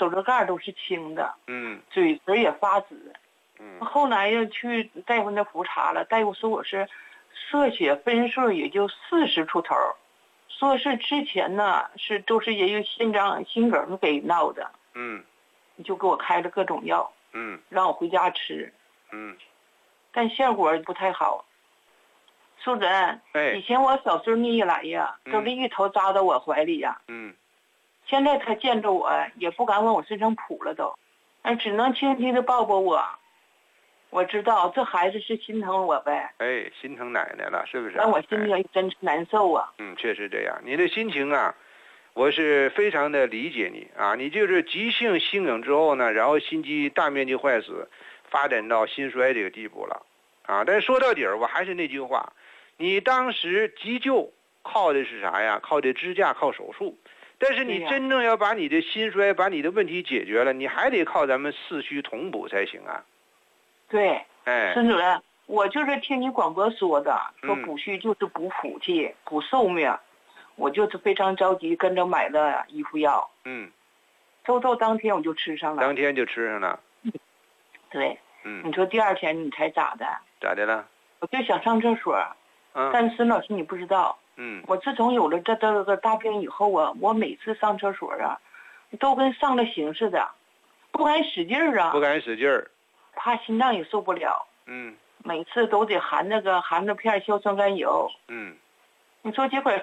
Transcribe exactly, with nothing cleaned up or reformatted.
手指盖都是青的， 嗯嘴唇也发紫。 嗯后来又去大夫那复查了，大夫说我是射血分数也就四十出头，说是之前呢是都是也有心脏心梗给闹的， 嗯就给我开了各种药， 嗯让我回家吃， 嗯， 但效果不太好。苏主任， 哎以前我小孙女一来呀， 嗯都是一头扎到我怀里呀， 嗯现在他见着我也不敢往我身上扑了都，哎，只能轻轻的抱抱我。我知道这孩子是心疼我呗， 哎，心疼奶奶了，是不是？ 但我心哎里真是难受啊。 嗯，确实这样。你的心情啊，我是非常的理解你啊。你就是急性心梗之后呢，然后心肌大面积坏死，发展到心衰这个地步了啊。但是说到底儿，我还是那句话，你当时急救靠的是啥呀？靠的支架，靠手术。但是你对呀真正要把你的心衰，把你的问题解决了，你还得靠咱们四虚同补才行啊。 对， 哎， 孙主任，我就是听你广播说的，说嗯补虚就是补福气、补寿命，我就是非常着急，跟着买了一副药， 嗯， 周周当天我就吃上了。 当天就吃上了。 对， 嗯， 你说第二天你才咋的？ 咋的了？ 我就想上厕所， 嗯但是孙老师你不知道， 嗯我自从有了这这个大病以后啊，我每次上厕所啊，都跟上了刑似的，不敢使劲儿啊， 不敢使劲儿。 怕心脏也受不了， 嗯每次都得含那个含着片硝酸甘油。 嗯。 你说结果